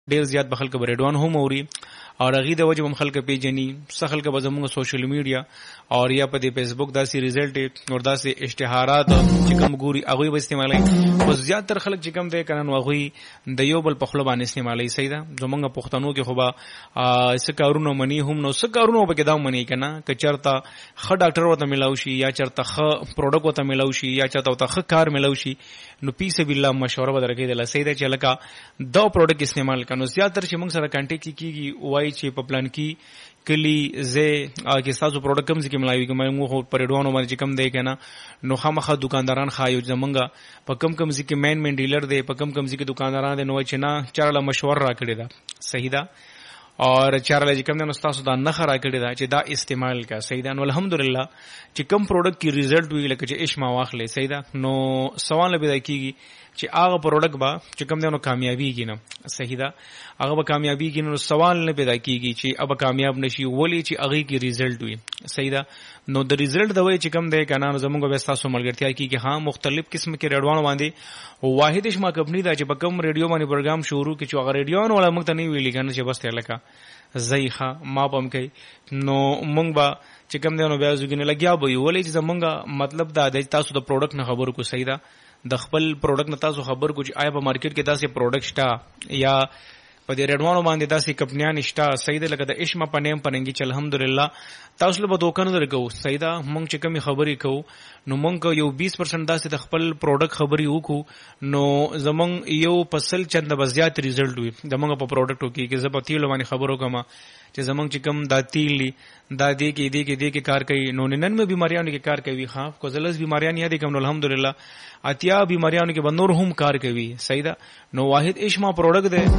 ډیر زیات به خلک ریډوان هم اوري او هغه د وجه هم خلک پیژني سخل کې به زموږ سوشل میډیا او یا په دې فیسبوک داسې ریزلټ اور داسې اشتهارات چې کوم ګوري هغه به استعمالي خو زیات تر خلک چې کوم دی کنه نو هغه د یو بل په خپل باندې استعمالي صحیح ده زموږ پښتنو کې خو به سکارونو منی هم نو سکارونو به کې دا منی کنه ک چرته خ ډاکټر وته ملاوي شي یا چرته خ پروډکټ وته ملاوي شي یا چرته وته خ کار ملاوي شي نو پیسه بالله مشوره به درکې د لسیده چې لکه دا پروډکټ استعمال کنو زیات تر چې موږ سره کانټیکټ کیږي وای چې په پلان کې کلی زه کې تاسو پروډکټ کوم ځکه ملایوي کوم موږ په ریډوانو باندې کم دی کنه نو خامخا دکانداران خایو زمونږه په کم ځکه مین ډیلر دی په کم ځکه دکانداران دی نو چې نه چاله مشوره را کړی دا صحیح ده اور چاله چې کوم نه تاسو دا نه خرا کړی دا چې دا استعمال کا صحیح ده نو الحمدلله چې کم پروډکټ کی ریزلټ وی لکه چې اشما واخلې صحیح ده نو سوال به دا کیږي چې هغه پروډکټ با چې کوم دی نو کامیابی کینه صحیح ده هغه به کامیابی کینه نو سوال نه پیدا کیږي چې اب کامیاب نشي ولی چې هغه کی ریزلټ وي صحیح ده نو د ریزلټ د وای چې کوم دی کنه زموږ به تاسو ملګرتیا کیږي ها مختلف قسم کې ریډوان باندې واحد شما کمپنی دا چې په کوم ریډیو باندې پروګرام شروع کی چې هغه ریډیو ولا موږ ته نه ویل کنه چې بس ته لکه زیخه ما پم کوي نو مونږ با چې کوم دی نو بیا زګنه لګیا به ولې چې زمونږ مطلب دا د تاسو د پروډکټ نه خبرو کو صحیح ده د خپل پروډکټ نه تاسو خبر کو چې آیا په مارکیټ کې تاسو پروډکټ شته یا په دې ریډوانو باندې تاسو کمپنیان شته صحیح ده لکه د اشما پنیم پننګي چې الحمدلله تاسو له دوکان درکو صحیح ده مونږ چې کمی خبرې کوو نو مونږ یو 20% داسې د خپل پروډکټ خبرې وکړو نو زمونږ یو پسل چند بزیات ریزلټ وي زمونږ په پروډکټو کې زه په تیلو باندې خبرو کوم چې زمونږ چې کوم دا تیلی دا دې کې کار کوي نو 99 بیماریانو کې کار کوي ها کو زلس بیماریان یادې کوم الحمدلله اتیا بیماریانو کې بنور هم کار کوي صحیح ده نو واحد اشما پروډکټ ده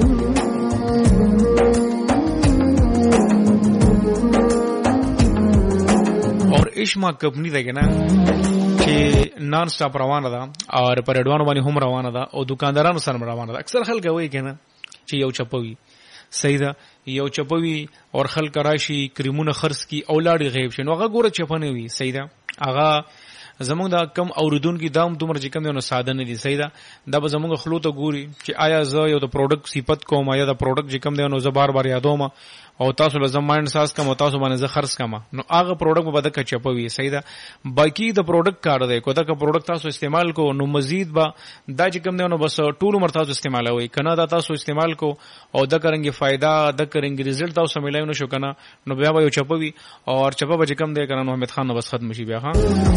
اور اشما کمپنی ده کنه چې نان سټاپ روانه ده او پر اډوانو باندې هم روانه ده او دکاندارانو سره روانه ده اکثر خلک وایي کنه چې یو چپوي صحیح ده یو چپوي اور خلک راشي کریمونه خرڅ کی اولاد غیب شنو هغه ګوره چپنه وي صحیح ده هغه زمونږ دا کم اوریدونکو دام دومره چې کم نه ساده نه دي صحیح ده دا به زمونږ خلو ته ګوري چې آیا زه یو د پروډکټ صفت کوم یا د پروډکټ چې کم دی نو زه بار بار یادوم او تاسو له زماین ساس کوم تاسو باندې زه خرڅ کوم نو هغه پروډکټ به د کچپوي صحیح ده باقی د پروډکټ کار دی کو دا پروډکټ تاسو استعمال کو نو مزید با دا چې کم دی نو بس ټول عمر تاسو استعمالوي کنه دا تاسو استعمال کو او د کرنګي فائدہ د کرنګي رزلټ تاسو ملایو نو شو کنه نو بیا به یو چپوي او چپه به کم دی کنه نو حمید خان نو بس ختم شي بیا ها